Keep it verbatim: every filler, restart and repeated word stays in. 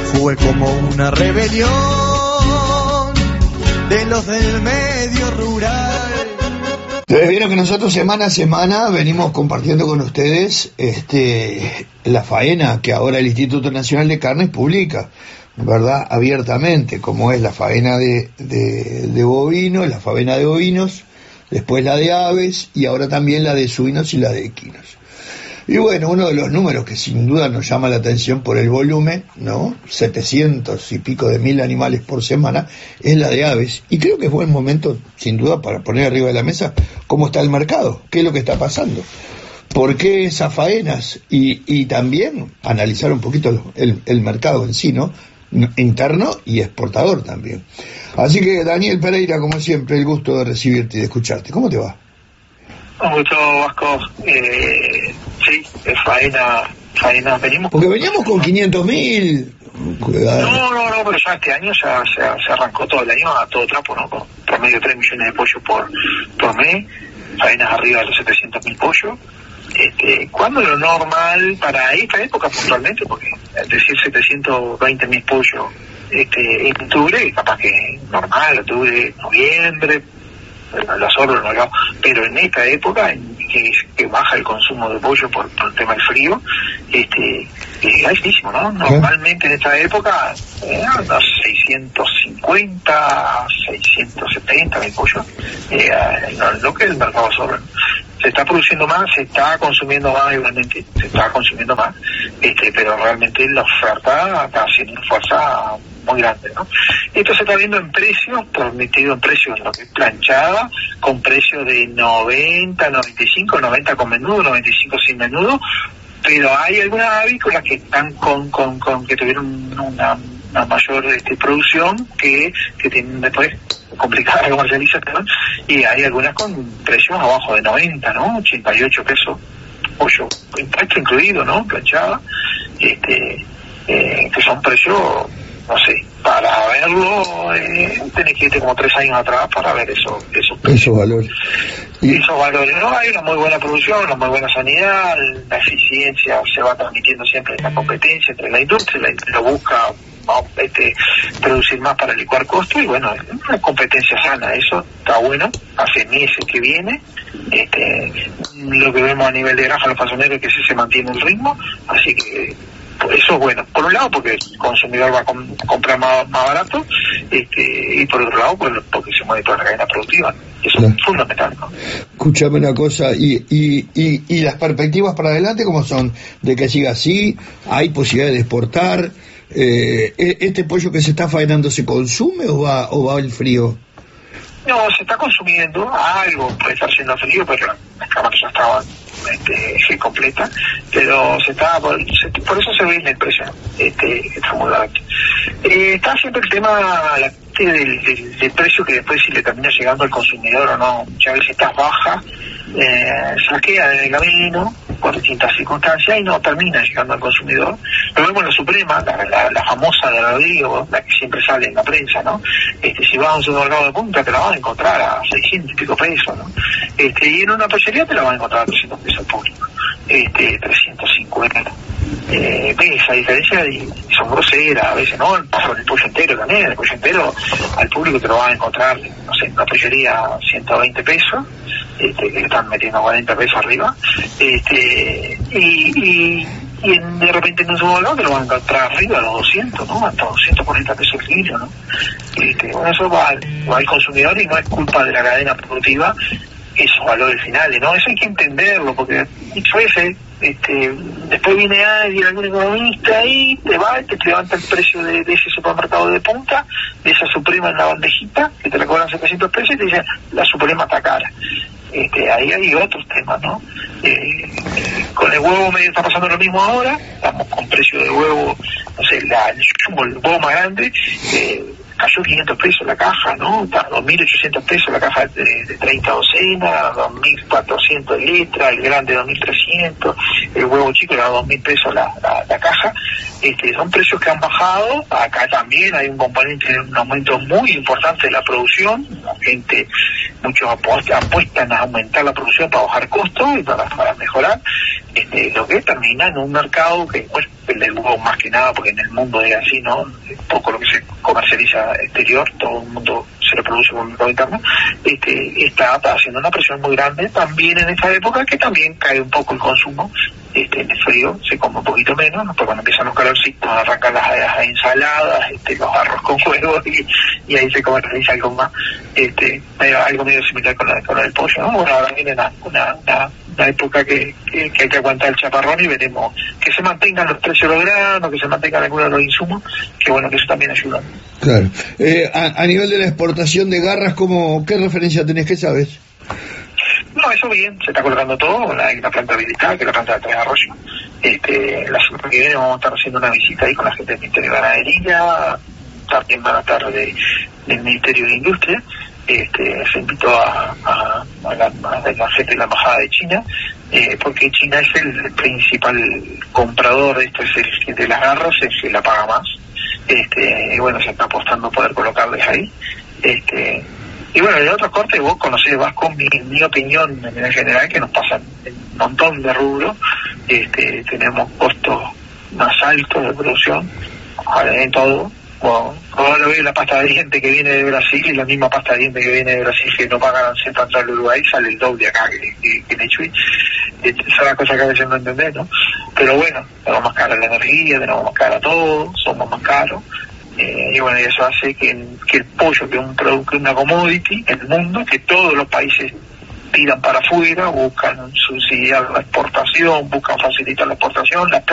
Fue como una rebelión de los del medio rural. Ustedes vieron que nosotros semana a semana venimos compartiendo con ustedes este, la faena que ahora el Instituto Nacional de Carnes publica, ¿verdad? Abiertamente, como es la faena de, de, de bovinos, la faena de bovinos, después la de aves y ahora también la de suinos y la de equinos. Y bueno, uno de los números que sin duda nos llama la atención por el volumen, ¿no? setecientos y pico de mil animales por semana, es la de aves. Y creo que es buen momento, sin duda, para poner arriba de la mesa cómo está el mercado, qué es lo que está pasando, por qué esas faenas, y, y también analizar un poquito el, el mercado en sí, ¿no? Interno y exportador también. Así que, Daniel Pereira, como siempre, el gusto de recibirte y de escucharte. ¿Cómo te va? Un gusto, Vasco. Eh, sí, es faena, faena, venimos... Porque veníamos con quinientos mil... No, no, no, pero ya este año ya, ya se arrancó todo el año a todo trapo, ¿no? Con promedio de tres millones de pollos por, por mes, faenas arriba de los setecientos mil pollos. Este, ¿Cuándo lo normal para esta época puntualmente? Porque es decir setecientos veinte mil pollos este, en octubre, capaz que normal, octubre, noviembre, las horas no, no, pero en esta época en que, que baja el consumo de pollo por, por el tema del frío, este es altísimo, ¿no? Normalmente en esta época eh, unos seiscientos cincuenta, seiscientos setenta mil pollos, eh, lo, lo que el mercado sobre. Se está produciendo más, se está consumiendo más, igualmente, se está consumiendo más, este, pero realmente la oferta está haciendo una fuerza muy grande, ¿no? Esto se está viendo en precios, prometido en precios en lo que es planchada, con precios de noventa, noventa y cinco, noventa con menudo, noventa y cinco sin menudo, pero hay algunas avícolas que están con, con, con que tuvieron una, una mayor este, producción que, que tienen después complicada la comercialización, y hay algunas con precios abajo de noventa, ¿no? ochenta y ocho pesos, pollo, impuesto incluido, ¿no? Planchada, este, eh, que son precios, no sé, para verlo, eh, tenés que irte como tres años atrás para ver eso, esos precios. Esos valores. Y esos valores, ¿no? Hay una muy buena producción, una muy buena sanidad, la eficiencia se va transmitiendo siempre en la competencia entre la industria, la industria busca este, producir más para licuar costos, y bueno, es una competencia sana, eso está bueno, hace meses que viene, este, lo que vemos a nivel de granja los pasoneros es que sí se mantiene el ritmo, así que eso es bueno, por un lado porque el consumidor va a com- comprar más, más barato, este, y por otro lado pues, porque se mueve toda la cadena productiva, eso no. Es fundamental, ¿no? Escúchame una cosa, y, y, y, y las perspectivas para adelante, ¿cómo son? ¿De que siga así? ¿Hay posibilidad de exportar? Eh, ¿Este pollo que se está faenando se consume o va, o va el frío? No, se está consumiendo algo, puede estar siendo frío, pero las cámaras ya estaban este, completa, pero se está por, se, por eso se ve en el precio, este, está muy barato. Eh, está siempre el tema la, del, del, del precio, que después si le termina llegando al consumidor o no, muchas veces está baja, eh, se queda en el camino por distintas circunstancias y no termina llegando al consumidor. Lo vemos en la Suprema, la, la, la famosa de Rodrigo, la que siempre sale en la prensa, ¿no? Este, si vas a un supermercado de punta te la vas a encontrar a seiscientos y pico pesos, ¿no? Este, y en una pollería te la vas a encontrar a trescientos pesos al público, este, trescientos cincuenta. Eh, esa diferencia y son groseras a veces, ¿no? El, el pollo entero también, el pollo entero al público te lo vas a encontrar, no sé, en una pollería ciento veinte pesos, este, que le están metiendo cuarenta pesos arriba, este, y, y, y en, de repente en un supermercado te lo van a encontrar arriba a los doscientos, ¿no? Hasta doscientos cuarenta pesos el kilo, ¿no? Este, bueno, eso va al, va al consumidor y no es culpa de la cadena productiva esos valores finales, ¿no? Eso hay que entenderlo, porque muchas veces este, después viene alguien, algún economista y te va y te levanta el precio de, de ese supermercado de punta, de esa Suprema en la bandejita, que te la cobran setecientos pesos y te dicen, la Suprema está cara. Este, ahí hay otros temas, ¿no? Eh, con el huevo medio está pasando lo mismo ahora, estamos con precio de huevo, no sé, la, el, el huevo más grande, eh, cayó quinientos pesos la caja, ¿no? Está dos mil ochocientos pesos la caja de, de treinta docenas, dos mil cuatrocientos litros, el grande dos mil trescientos, el huevo chico era dos mil pesos la, la, la caja. Este, son precios que han bajado. Acá también hay un componente, un aumento muy importante de la producción. La gente, muchos apuestan a aumentar la producción para bajar costos y para, para mejorar, este, lo que termina en un mercado que pues, el del huevo más que nada, porque en el mundo es así, ¿no? Poco lo que se comercializa exterior, todo el mundo se lo produce por el mercado interno, este, está haciendo una presión muy grande también en esta época, que también cae un poco el consumo. Este, en el frío se come un poquito menos, después cuando empiezan los calorcitos arrancan las, las ensaladas, este, los arroz con huevo y, y ahí se comercializa algo más, este, algo medio similar con, la, con el pollo, ¿no? Bueno, ahora viene una, una, una, una época que, que, que hay que aguantar el chaparrón y veremos que se mantengan los precios de los granos, que se mantengan algunos de los insumos, que bueno, que eso también ayuda. Claro. Eh, a, a nivel de la exportación de garras, ¿cómo, qué referencia tenés? ¿Qué sabes? No, eso bien, se está colocando todo, la, la planta habilitada, que es la planta de Tres Arroyos. Este, la semana que viene vamos a estar haciendo una visita ahí con la gente del Ministerio de Ganadería, también van a estar de, del Ministerio de Industria. Este, se invitó a, a, a, la, a la gente de la Embajada de China, eh, porque China es el principal comprador de esto, es el de las garras, es el que la paga más. Este, y bueno, se está apostando poder colocarles ahí. Este, y bueno, de otros cortes vos conocés, vas con mi, mi opinión en general, que nos pasan un montón de rubros. Este, tenemos costos más altos de producción en todo. Bueno, ahora lo veo la pasta de dientes que viene de Brasil, y la misma pasta de dientes que viene de Brasil, que no pagan siempre entrar al Uruguay, sale el doble acá que, que, que en el Chuy. Esa es la cosa que a veces no entendés, ¿no? Pero bueno, tenemos más cara la energía, tenemos más cara todo, somos más caros. Eh, y bueno, y eso hace que, que el pollo, que es un producto, una commodity en el mundo, que todos los países tiran para afuera, buscan subsidiar la exportación, buscan facilitar la exportación, la